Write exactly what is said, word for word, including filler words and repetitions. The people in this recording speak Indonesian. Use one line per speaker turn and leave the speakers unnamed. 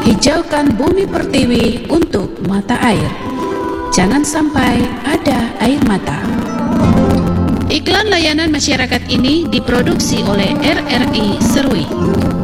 Hijaukan bumi pertiwi untuk mata air. Jangan sampai ada air mata. Iklan layanan masyarakat ini diproduksi oleh R R I Serui.